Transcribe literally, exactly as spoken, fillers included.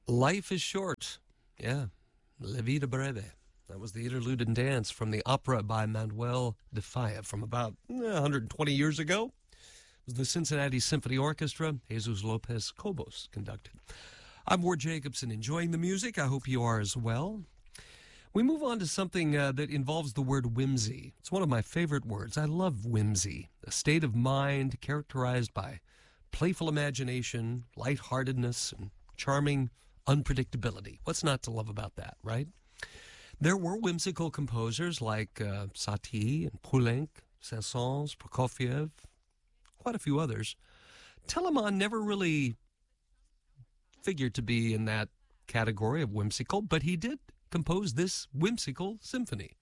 Life is short. Yeah. La vida breve. That was the interlude and dance from the opera by Manuel de Falla from about eh, one hundred twenty years ago. It was the Cincinnati Symphony Orchestra. Jesus Lopez Cobos conducted. I'm Ward Jacobson, enjoying the music. I hope you are as well. We move on to something uh, that involves the word whimsy. It's one of my favorite words. I love whimsy, a state of mind characterized by playful imagination, lightheartedness, and charming unpredictability. What's not to love about that, right? There were whimsical composers like uh, Satie and Poulenc, Saint-Saëns, Prokofiev, quite a few others. Telemann never really figured to be in that category of whimsical, but he did compose this whimsical symphony.